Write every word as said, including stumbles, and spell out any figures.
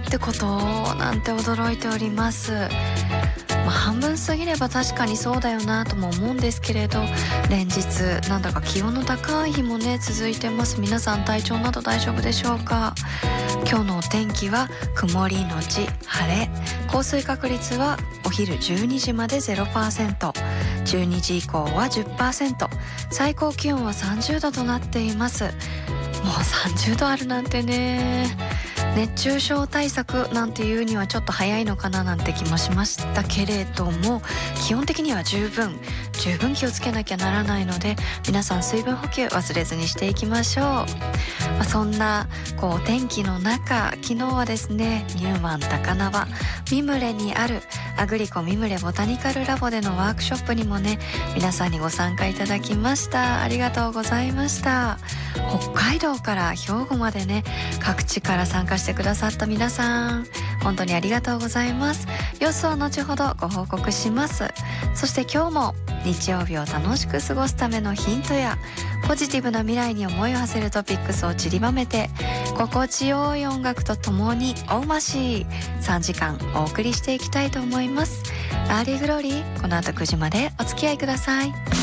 ってことなんて驚いております。まあ、半分過ぎれば確かにそうだよなとも思うんですけれど、連日なんだか気温の高い日もね続いてます。皆さん体調など大丈夫でしょうか。今日のお天気は曇りのち晴れ、降水確率はお昼じゅうにじまで ゼロパーセント、 じゅうにじ以降は じゅっパーセント、 最高気温はさんじゅうどとなっています。もうさんじゅうどあるなんてね、熱中症対策なんていうにはちょっと早いのかななんて気もしましたけれども、基本的には十分十分気をつけなきゃならないので、皆さん水分補給忘れずにしていきましょう。まあ、そんなこうお天気の中、昨日はですねニューマン高輪ミムレにあるアグリコミムレボタニカルラボでのワークショップにもね皆さんにご参加いただきました。ありがとうございました。北海道から兵庫までね各地から参加してくださった皆さん本当にありがとうございます。様子は後ほどご報告します。そして今日も日曜日を楽しく過ごすためのヒントやポジティブな未来に思いを馳せるトピックスを散りばめて心地よい音楽とともにおうましいさんじかんお送りしていきたいと思います。アーリーグローリー、この後くじまでお付き合いください。